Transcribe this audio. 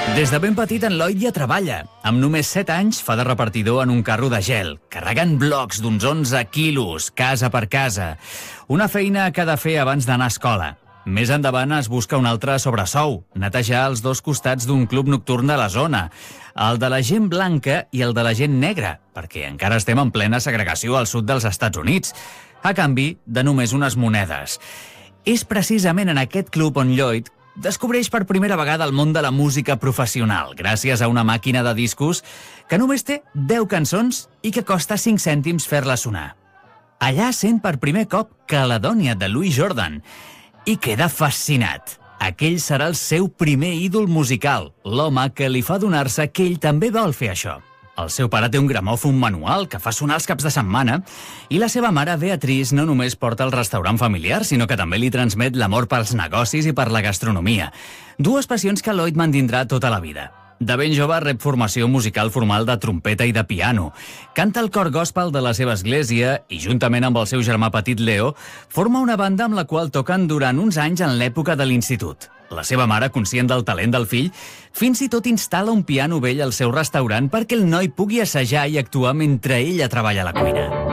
Des de ben petit en Lloyd ja treballa. Amb només 7 anys fa de repartidor en un carro de gel, carregant blocs d'uns 11 quilos, casa per casa. Una feina que ha de fer abans d'anar a escola. Més endavant es busca un altre sobresou, netejar els dos costats d'un club nocturn de la zona, el de la gent blanca i el de la gent negra, perquè encara estem en plena segregació al sud dels Estats Units, a canvi de només unes monedes. És precisament en aquest club on Lloyd descobreix per primera vegada el món de la música professional, gràcies a una màquina de discos que només té 10 cançons i que costa 5 cèntims fer-la sonar. Allà sent per primer cop Caledonia de Louis Jordan i queda fascinat. Aquell serà el seu primer ídol musical, l'home que li fa adonar-se que ell també vol fer això. El seu pare té un gramòfon manual que fa sonar els caps de setmana i la seva mare, Beatrice, no només porta el restaurant familiar, sinó que també li transmet l'amor pels negocis i per la gastronomia. Dues passions que Lloyd mantindrà tota la vida. De ben jove rep formació musical formal de trompeta i de piano. Canta el cor gospel de la seva església i, juntament amb el seu germà petit Leo, forma una banda amb la qual toquen durant uns anys en l'època de l'institut. La seva mare, conscient del talent del fill, fins i tot instal·la un piano vell al seu restaurant perquè el noi pugui assajar i actuar mentre ella treballa a la cuina.